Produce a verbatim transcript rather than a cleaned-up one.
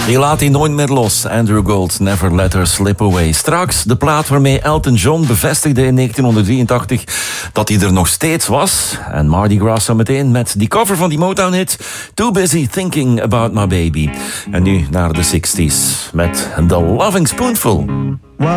Die laat hij nooit meer los. Andrew Gold, Never Let Her Slip Away. Straks de plaat waarmee Elton John bevestigde in negentien drieëntachtig dat hij er nog steeds was. En Mardi Gras zo meteen met die cover van die Motown-hit Too Busy Thinking About My Baby. En nu naar de zestig's met The Loving Spoonful.